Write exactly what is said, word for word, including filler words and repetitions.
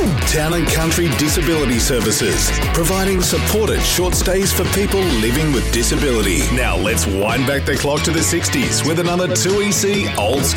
Town and Country Disability Services, providing supported short stays for people living with disability. Now let's wind back the clock to the sixties with another two E C Old School.